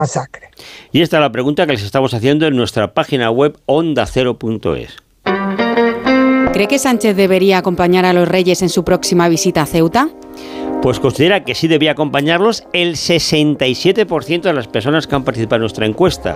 masacre. Y esta es la pregunta que les estamos haciendo en nuestra página web ondacero.es. ¿Cree que Sánchez debería acompañar a los Reyes en su próxima visita a Ceuta? Pues considera que sí debía acompañarlos el 67% de las personas que han participado en nuestra encuesta.